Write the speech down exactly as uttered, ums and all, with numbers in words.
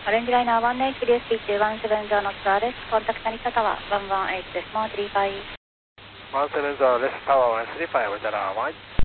オレンジライナーワンエイト です。ピッチワンセブンゼロのツアーです。コンタクトにタワーワンワンエイトです。もうスリーファイ。 ワンセブンゼロです。タワーワンスリーファイ、おじゃらワイ。